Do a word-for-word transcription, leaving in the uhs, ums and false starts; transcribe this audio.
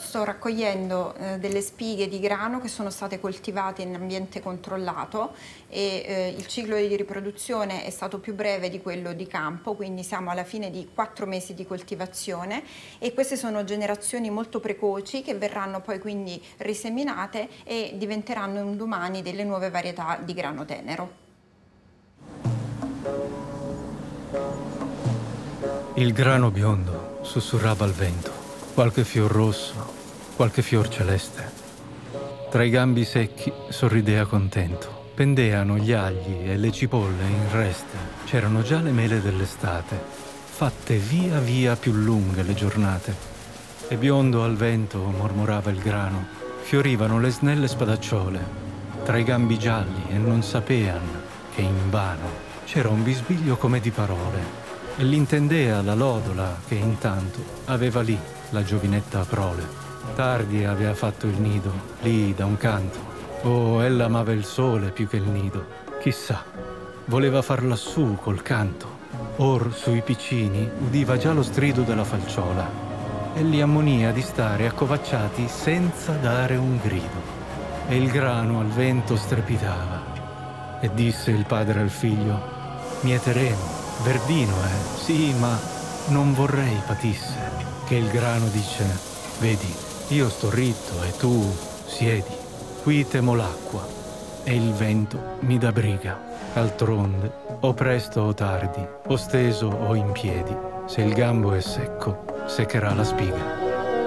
sto raccogliendo eh, delle spighe di grano che sono state coltivate in ambiente controllato e eh, il ciclo di riproduzione è stato più breve di quello di campo, quindi siamo alla fine di quattro mesi di coltivazione e queste sono generazioni molto precoci che verranno poi quindi riseminate e diventeranno un domani delle nuove varietà di grano tenero. Il grano biondo sussurrava al vento, qualche fior rosso, qualche fior celeste. Tra i gambi secchi sorridea contento. Pendeano gli agli e le cipolle in reste. C'erano già le mele dell'estate, fatte via via più lunghe le giornate. E biondo al vento mormorava il grano. Fiorivano le snelle spadacciole, tra i gambi gialli e non sapean che invano c'era un bisbiglio come di parole. E l'intendea la lodola che intanto aveva lì la giovinetta prole. Tardi aveva fatto il nido, lì da un canto. Oh, ella amava il sole più che il nido. Chissà, voleva far lassù col canto. Or sui piccini udiva già lo strido della falciola e li ammonia di stare accovacciati senza dare un grido. E il grano al vento strepitava. E disse il padre al figlio: mieteremo. Verdino, eh? Sì, ma non vorrei patisse. Che il grano dice: vedi, io sto ritto e tu siedi. Qui temo l'acqua e il vento mi dà briga. D'altronde, o presto o tardi, o steso o in piedi, se il gambo è secco, seccherà la spiga.